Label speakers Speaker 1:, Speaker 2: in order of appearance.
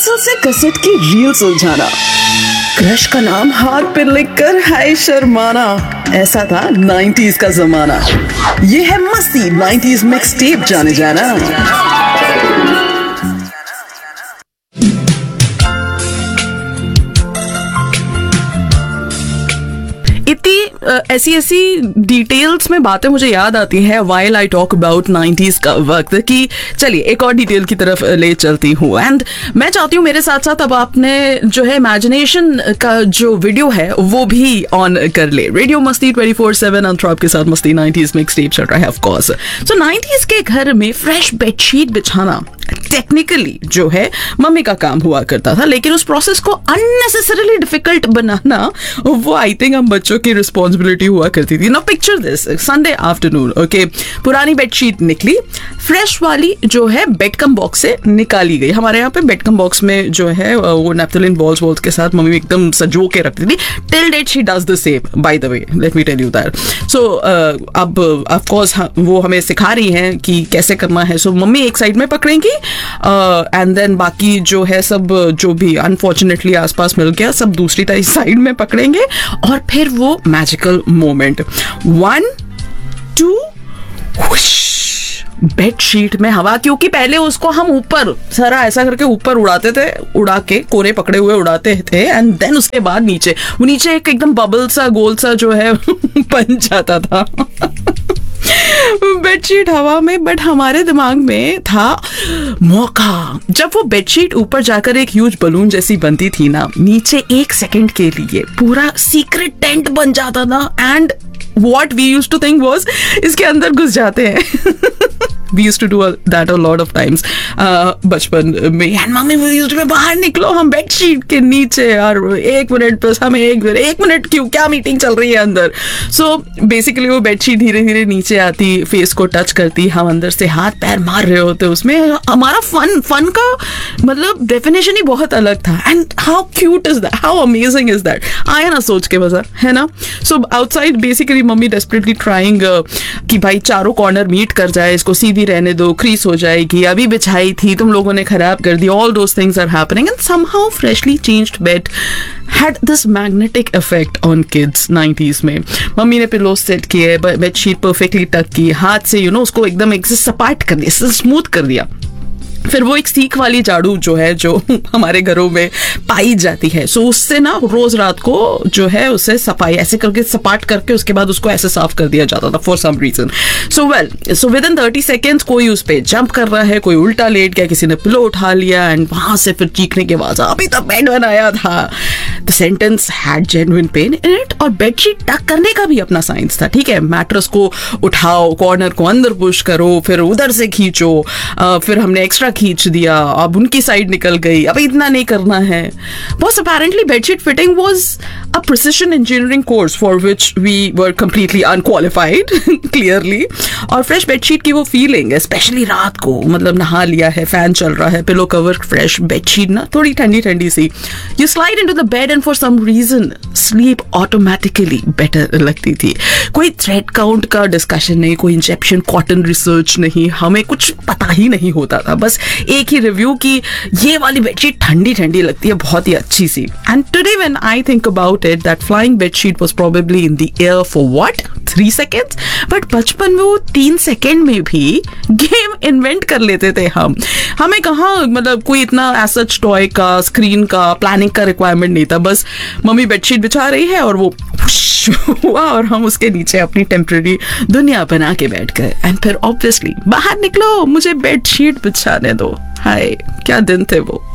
Speaker 1: Pencil से कसट की reel सुलझाना, क्रश का नाम हाथ पे लिखकर हाय शर्माना, ऐसा था 90s का जमाना। ये है मस्ती 90s मिक्स टेप जाने जाना। ऐसी डिटेल्स में बातें मुझे याद आती है while I talk about 90s का वक्त कि चलिए एक और डिटेल की तरफ ले चलती हूँ। एंड मैं चाहती हूँ मेरे साथ साथ अब आपने जो है इमेजिनेशन का जो वीडियो है वो भी ऑन कर ले। रेडियो मस्ती 24/7 अंतरा आपके साथ मस्ती 90s मिक्स टेप चल रहा है ऑफ कोर्स। सो 90s के घर में फ्रेश बेडशीट बिछाना टेक्निकली जो है मम्मी का काम हुआ करता था, लेकिन उस प्रोसेस को अननेसेसरीली डिफिकल्ट बनाना वो आई थिंक हम बच्चों की रिस्पॉन्सिबिलिटी हुआ करती थी। Now picture this, Sunday afternoon, okay, पुरानी बेडशीट निकली, फ्रेश वाली जो है बेडकम बॉक्स से निकाली गई। हमारे यहाँ पे बेडकम बॉक्स में जो है वो नेफ्थलीन बॉल्स के साथ मम्मी एकदम सजो के रखती थी। Till date she does the same, by the way, let me tell you that. सो अब ऑफ कोर्स वो हमें सिखा रही हैं कि कैसे करना है। सो मम्मी एक साइड में पकड़ेंगी एंड देन बाकी जो है सब जो भी अनफॉर्चुनेटली आसपास मिल गया सब दूसरी साइड में पकड़ेंगे और फिर वो मैजिकल मोमेंट 1 2 बेडशीट में हवा, क्योंकि पहले उसको हम ऊपर सारा ऐसा करके ऊपर उड़ाते थे, उड़ा के कोरे पकड़े हुए उड़ाते थे एंड देन उसके बाद नीचे वो नीचे एक एकदम बबल सा गोल सा जो है बन जाता था बेडशीट हवा में। बट हमारे दिमाग में था मौका जब वो बेडशीट ऊपर जाकर एक ह्यूज बलून जैसी बनती थी ना, नीचे एक सेकंड के लिए पूरा सीक्रेट टेंट बन जाता था। And what we used to think was इसके अंदर घुस जाते हैं we used to do that a lot of times बचपन में। एंड मम्मी वो used to be, बाहर निकलो, हम बेडशीट के नीचे, और 1 मिनट बस हमें 1 मिनट क्यों, क्या मीटिंग चल रही है अंदर। सो बेसिकली वो बेडशीट धीरे धीरे नीचे आती, फेस को टच करती, हम अंदर से हाथ पैर मार रहे होते उसमें। हमारा फन का मतलब डेफिनेशन ही बहुत अलग था। And how cute is that, how amazing is that, आया ना सोच के मजा, है ना। So outside basically mummy desperately trying कि भाई चारों कॉर्नर मीट कर जाए, इसको सीधी रहने दो, क्रीज हो जाएगी, अभी बिछाई थी, तुम लोगों ने खराब कर दी, all those things are happening. And somehow freshly changed bed had this magnetic effect on kids 90s में। मम्मी ने पिलो सेट किए, बेडशीट परफेक्टली टक की, हाथ से उसको एकदम एक से सपाट कर दिया, स्मूथ कर दिया। फिर वो एक सीख वाली झाड़ू जो है जो हमारे घरों में पाई जाती है, सो उससे ना रोज रात को जो है उससे सफाई ऐसे करके सपाट करके उसके बाद उसको ऐसे साफ कर दिया जाता था for some reason. So with in 30 seconds कोई उस पे जंप कर रहा है, कोई उल्टा लेट गया, किसी ने पिलो उठा लिया एंड वहां से फिर चीखने के बाद अभी तो बेड बनाया था। The sentence had genuine pain in it. और बेडशीट टक करने का भी अपना साइंस था, ठीक है। मैट्रेस को उठाओ, कॉर्नर को अंदर पुश करो, फिर उधर से खींचो, फिर हमने एक्स्ट्रा खींच दिया, अब उनकी साइड निकल गई, अब इतना नहीं करना है। बस apparently bedsheet fitting was a precision engineering course for which we were completely unqualified clearly. और फ्रेश बेडशीट की वो फीलिंग, स्पेशली रात को, मतलब नहा लिया है, फैन चल रहा है, पिलो कवर फ्रेश, बेडशीट ना थोड़ी ठंडी ठंडी सी, you slide into the bed and for some reason sleep automatically better लगती थी। कोई थ्रेड काउंट का डिस्कशन नहीं, कोई इंजेप्शन कॉटन रिसर्च नहीं, हमें कुछ पता ही नहीं होता था। बस एक ही रिव्यू की ये वाली बेडशीट ठंडी ठंडी लगती है, बहुत ही अच्छी सी। And today when I think about it, that flying bedsheet was probably in the air for what 3 seconds, but बचपन में वो 3 सेकेंड में भी गेम इन्वेंट कर लेते थे हम। हमें कहाँ मतलब कोई इतना एसच टॉय का, स्क्रीन का, प्लानिंग का रिक्वायरमेंट नहीं था। बस मम्मी बेडशीट बिछा रही है और वो हुआ और हम उसके नीचे अपनी टेम्पररी दुनिया बना के बैठ गए। एंड फिर ऑब्वियसली बाहर निकलो, मुझे बेडशीट बिछाने दो। हाय क्या दिन थे वो।